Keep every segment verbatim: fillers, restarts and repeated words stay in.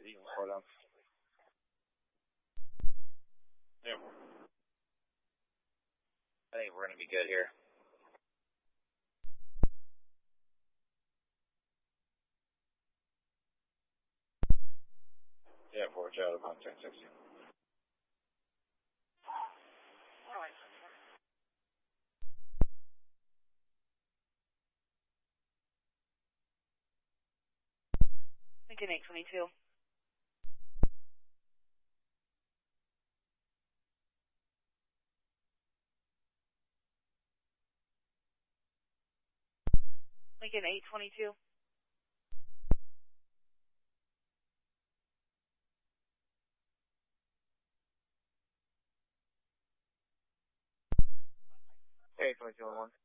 Hold on. Yep. I think we're going to be good here. Yeah, four Charlie, contact sixty. Lincoln eight twenty-two. Lincoln eight twenty-two. eight twenty-two on one.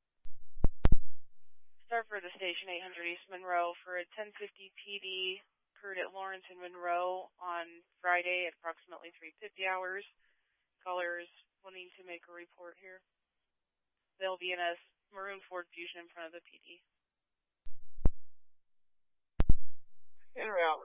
Start for the station eight hundred East Monroe for a ten fifty P D occurred at Lawrence and Monroe on Friday at approximately three fifty hours. Callers wanting to make a report here. They'll be in a maroon Ford Fusion in front of the P D. In route.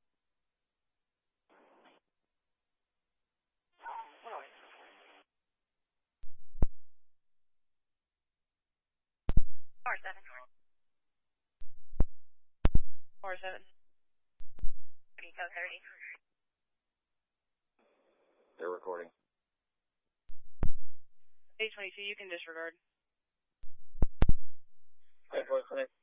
R seven. R seven. Eco thirty. They're recording. eight twenty-two, you can disregard. eight twenty-two.